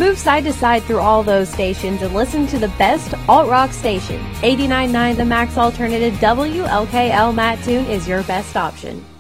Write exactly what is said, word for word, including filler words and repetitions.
Move side to side through all those stations and listen to the best alt-rock station. eighty-nine point nine The Max Alternative W L K L Mattoon is your best option.